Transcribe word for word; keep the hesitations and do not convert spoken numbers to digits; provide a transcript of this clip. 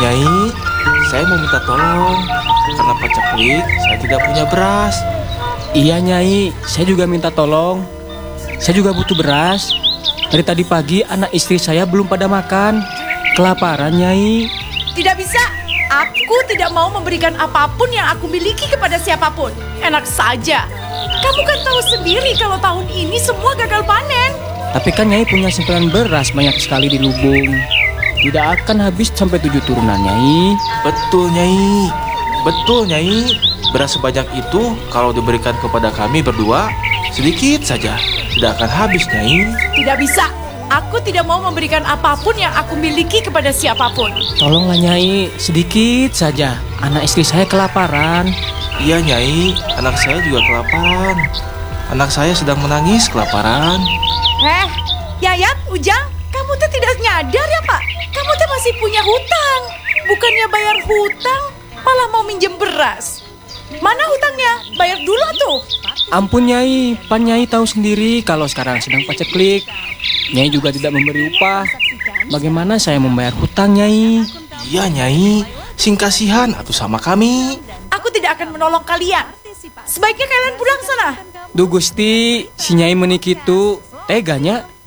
Nyai, saya mau minta tolong karena paceklik saya tidak punya beras. Iya Nyai, saya juga minta tolong. Saya juga butuh beras. Dari tadi pagi anak istri saya belum pada makan. Kelaparan Nyai. Tidak bisa. Aku tidak mau memberikan apapun yang aku miliki kepada siapapun. Enak saja. Kamu kan tahu sendiri kalau tahun ini semua gagal panen. Tapi kan Nyai punya simpenan beras banyak sekali di lubung. Tidak akan habis sampai tujuh turunan Nyai. Betul Nyai, betul Nyai. Beras sebanyak itu kalau diberikan kepada kami berdua sedikit saja, tidak akan habis Nyai. Tidak bisa. Aku tidak mau memberikan apapun yang aku miliki kepada siapapun. Tolonglah Nyai, sedikit saja. Anak istri saya kelaparan. Iya Nyai, anak saya juga kelaparan. Anak saya sedang menangis kelaparan. Eh, Yayat, Ujang, kamu tuh tidak nyadar ya Pak? Kamu tuh masih punya hutang. Bukannya bayar hutang, malah mau minjem beras. Mana hutangnya? Bayar dulu tuh. Ampun Nyai, Pan Nyai tahu sendiri kalau sekarang sedang paceklik. Nyai juga tidak memberi upah. Bagaimana saya membayar hutang Nyai? Iya Nyai, sing kasihan atuh sama kami. Aku tidak akan menolong kalian. Sebaiknya kalian pulang sana. Duh Gusti, si Nyai menik itu teganya.